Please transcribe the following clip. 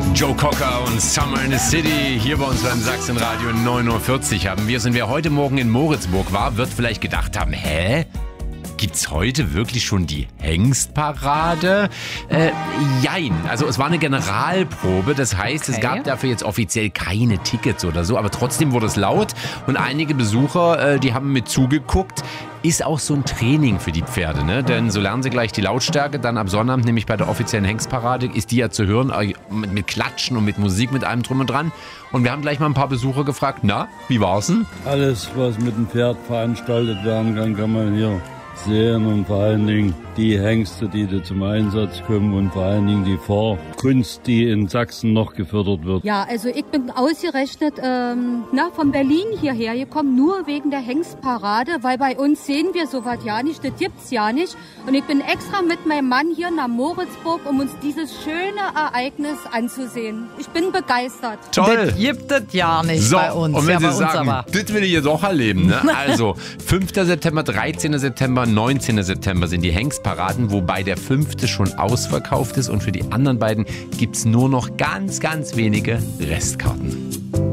Joe Cocker und Summer in the City hier bei uns beim Sachsenradio 9:40 Uhr haben wir. Und wer heute Morgen in Moritzburg war, wird vielleicht gedacht haben, gibt's heute wirklich schon die Hengstparade? Jein. Also es war eine Generalprobe. Das heißt, Es gab dafür jetzt offiziell keine Tickets oder so. Aber trotzdem wurde es laut. Und einige Besucher, die haben mit zugeguckt. Ist auch so ein Training für die Pferde, ne? Denn so lernen sie gleich die Lautstärke. Dann ab Sonnabend, nämlich bei der offiziellen Hengstparade, ist die ja zu hören. Mit Klatschen und mit Musik, mit allem drum und dran. Und wir haben gleich mal ein paar Besucher gefragt, na, wie war's denn? Alles, was mit dem Pferd veranstaltet werden kann, kann man hier sehen. Und vor allen Dingen die Hengste, die da zum Einsatz kommen und vor allen Dingen die Vorkunst, die in Sachsen noch gefördert wird. Ja, also ich bin ausgerechnet von Berlin hierher gekommen, nur wegen der Hengstparade, weil bei uns sehen wir sowas ja nicht, das gibt's ja nicht. Und ich bin extra mit meinem Mann hier nach Moritzburg, um uns dieses schöne Ereignis anzusehen. Ich bin begeistert. Toll! Das gibt es ja nicht So, bei uns. und wenn ja, Sie sagen, das will ich jetzt auch erleben, ne? Also 5. September, 13. September, 19. September sind die Hengstparaden, wobei der 5. schon ausverkauft ist und für die anderen beiden gibt's nur noch ganz, ganz wenige Restkarten.